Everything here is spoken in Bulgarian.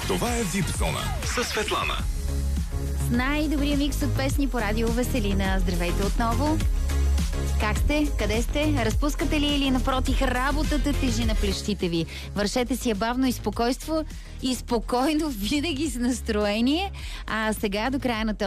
Това е VIP Зона със Светлана. С най-добрия микс от песни по радио Веселина. Здравейте отново. Как сте? Къде сте? Разпускате ли или напротив работата тежи на плещите ви? Вършете си я бавно и спокойно, винаги с настроение. А сега до края на